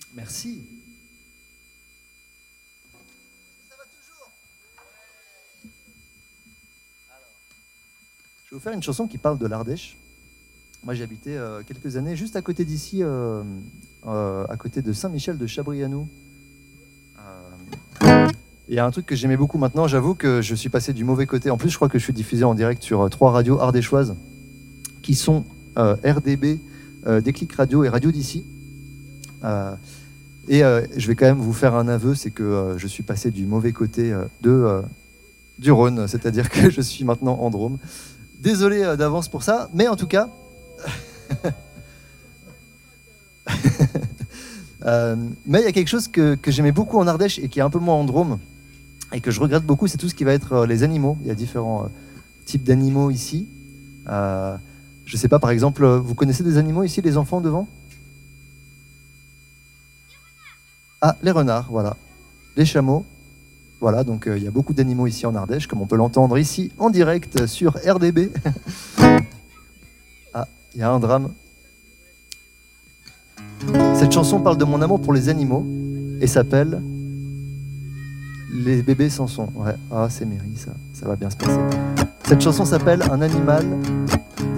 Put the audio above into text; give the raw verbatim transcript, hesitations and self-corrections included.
Merci. Je vais vous faire une chanson qui parle de l'Ardèche. Moi, j'ai habité euh, quelques années juste à côté d'ici, euh, euh, à côté de Saint-Michel de Chabrianou. Euh, Il y a un truc que j'aimais beaucoup maintenant. J'avoue que je suis passé du mauvais côté. En plus, je crois que je suis diffusé en direct sur euh, trois radios ardéchoises qui sont euh, R D B, euh, Déclic Radio et Radio d'ici. Euh, et euh, je vais quand même vous faire un aveu, c'est que euh, je suis passé du mauvais côté euh, de, euh, du Rhône, c'est-à-dire que je suis maintenant en Drôme. Désolé euh, d'avance pour ça, mais en tout cas... euh, mais il y a quelque chose que, que j'aimais beaucoup en Ardèche et qui est un peu moins en Drôme et que je regrette beaucoup, c'est tout ce qui va être euh, les animaux. Il y a différents euh, types d'animaux ici. Euh, je sais pas, par exemple, vous connaissez des animaux ici, les enfants devant? Ah, les renards, voilà. Les chameaux. Voilà, donc euh, il y a beaucoup d'animaux ici en Ardèche, comme on peut l'entendre ici en direct sur R D B. Ah, il y a un drame. Cette chanson parle de mon amour pour les animaux et s'appelle Les bébés Samson. Ouais, ah, c'est Mary, ça. Ça va bien se passer. Cette chanson s'appelle Un animal